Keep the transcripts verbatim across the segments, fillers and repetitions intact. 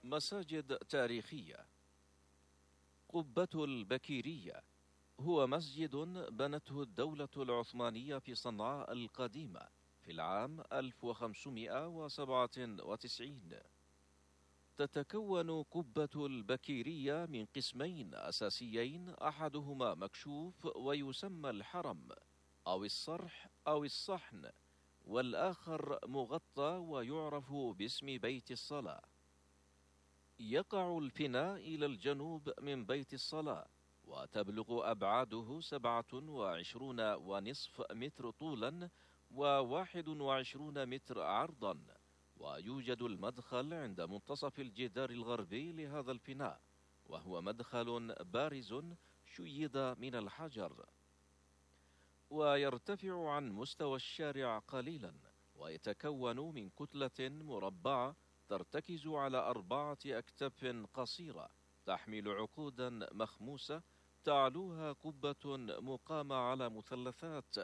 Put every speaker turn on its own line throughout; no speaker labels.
مساجد تاريخية. قبة البكيرية هو مسجد بنته الدولة العثمانية في صنعاء القديمة في العام ألف وخمسمائة وسبعة وتسعين. تتكون قبة البكيرية من قسمين أساسيين، أحدهما مكشوف ويسمى الحرم أو الصرح أو الصحن، والآخر مغطى ويعرف باسم بيت الصلاة. يقع الفناء إلى الجنوب من بيت الصلاة، وتبلغ أبعاده سبعة وعشرون ونصف متر طولا وواحد وعشرون متر عرضا، ويوجد المدخل عند منتصف الجدار الغربي لهذا الفناء، وهو مدخل بارز شيد من الحجر، ويرتفع عن مستوى الشارع قليلا، ويتكون من كتلة مربعة ترتكز على أربعة أكتاف قصيرة تحمل عقودا مخموسة تعلوها قبة مقامة على مثلثات.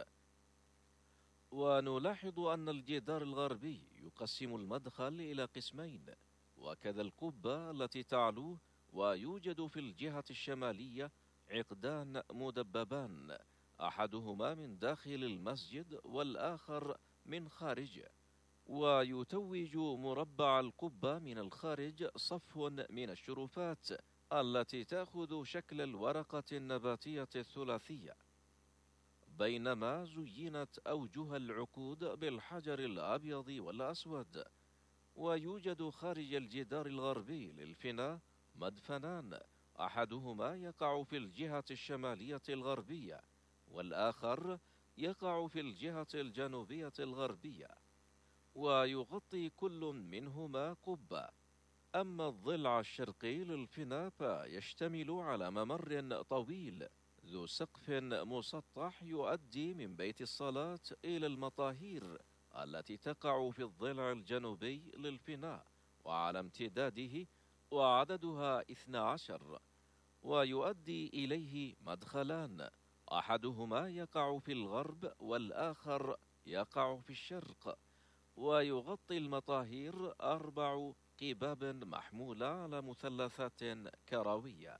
ونلاحظ أن الجدار الغربي يقسم المدخل إلى قسمين، وكذا القبة التي تعلوه، ويوجد في الجهة الشمالية عقدان مدببان، أحدهما من داخل المسجد والآخر من خارجه، ويتوج مربع القبة من الخارج صف من الشرفات التي تأخذ شكل الورقة النباتية الثلاثية، بينما زينت أوجه العقود بالحجر الأبيض والأسود. ويوجد خارج الجدار الغربي للفناء مدفنان، أحدهما يقع في الجهة الشمالية الغربية، والآخر يقع في الجهة الجنوبية الغربية، ويغطي كل منهما قبة. أما الضلع الشرقي للفناء فيشتمل على ممر طويل ذو سقف مسطح يؤدي من بيت الصلاة إلى المطاهير التي تقع في الضلع الجنوبي للفناء وعلى امتداده، وعددها اثنا عشر، ويؤدي إليه مدخلان، أحدهما يقع في الغرب والآخر يقع في الشرق، ويغطي المطاهير أربع قباب محمولة على مثلثات كروية.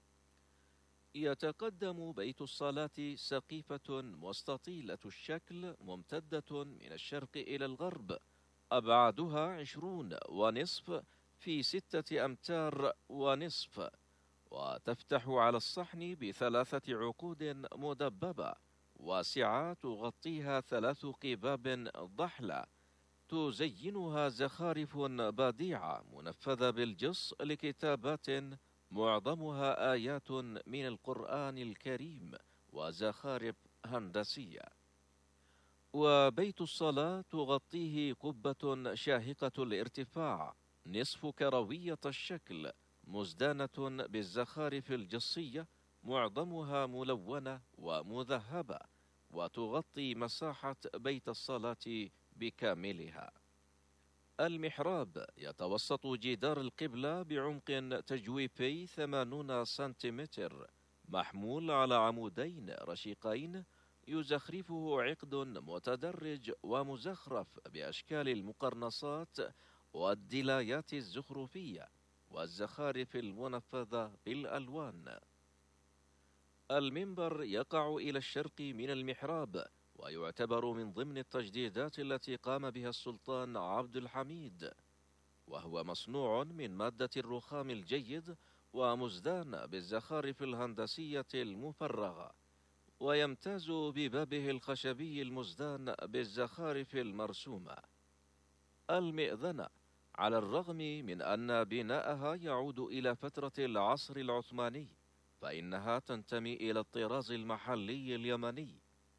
يتقدم بيت الصلاة سقيفة مستطيلة الشكل ممتدة من الشرق إلى الغرب، أبعادها عشرون ونصف في ستة أمتار ونصف، وتفتح على الصحن بثلاثة عقود مدببة واسعة تغطيها ثلاث قباب ضحلة تزينها زخارف بديعة منفذة بالجص لكتابات معظمها آيات من القرآن الكريم وزخارف هندسية. وبيت الصلاة تغطيه قبة شاهقة الارتفاع نصف كروية الشكل مزدانة بالزخارف الجصية معظمها ملونة ومذهبة، وتغطي مساحة بيت الصلاة بكاملها. المحراب يتوسط جدار القبلة بعمق تجويفي ثمانين سنتيمتر، محمول على عمودين رشيقين يزخرفه عقد متدرج ومزخرف بأشكال المقرنصات والدلايات الزخرفية والزخارف المنفذة بالألوان. المنبر يقع إلى الشرق من المحراب، ويعتبر من ضمن التجديدات التي قام بها السلطان عبد الحميد، وهو مصنوع من مادة الرخام الجيد ومزدان بالزخارف الهندسية المفرغة، ويمتاز ببابه الخشبي المزدان بالزخارف المرسومة. المئذنة على الرغم من أن بناءها يعود إلى فترة العصر العثماني، فإنها تنتمي إلى الطراز المحلي اليمني،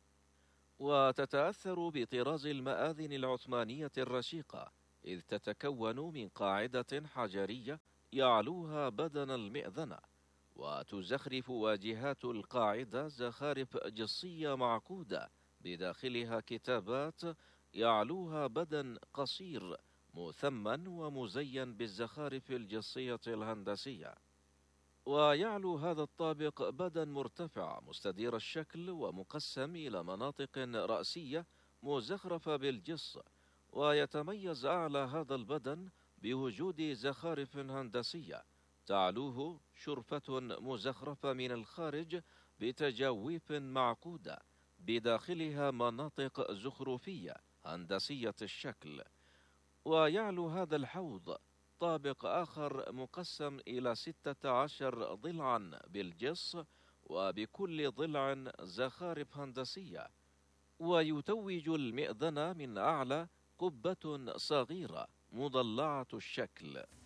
وتتأثر بطراز المآذن العثمانية الرشيقة، إذ تتكون من قاعدة حجرية يعلوها بدن المئذنة، وتزخرف واجهات القاعدة زخارف جصية معقودة بداخلها كتابات يعلوها بدن قصير مثمن ومزين بالزخارف الجصية الهندسية. ويعلو هذا الطابق بدن مرتفع مستدير الشكل ومقسم إلى مناطق رأسية مزخرفة بالجص، ويتميز أعلى هذا البدن بوجود زخارف هندسية تعلوه شرفة مزخرفة من الخارج بتجاويف معقودة بداخلها مناطق زخرفية هندسية الشكل. ويعلو هذا الحوض طابق آخر مقسم إلى ستة عشر ضلعا بالجص، وبكل ضلع زخارف هندسية. ويتوج المئذنة من أعلى قبة صغيرة مضلعة الشكل.